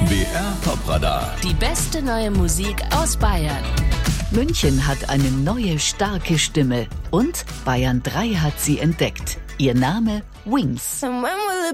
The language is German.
BR Top-Radar. Die beste neue Musik aus Bayern. München hat eine neue, starke Stimme und Bayern 3 hat sie entdeckt. Ihr Name Wings. And when will